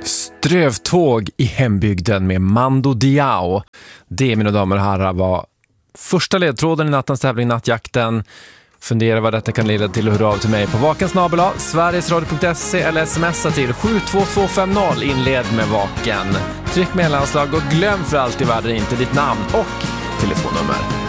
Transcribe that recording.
Strövtåg i hembygden med Mando Diao. Det, mina damer och herrar, var första ledtråden i nattens tävling Nattjakten. Fundera vad detta kan leda till och hör av till mig på vakensnabel-a sverigesradio.se eller smsa till 72250. Inled med Vaken. Tryck mellanslag och glöm för allt i världen inte ditt namn och telefonnummer.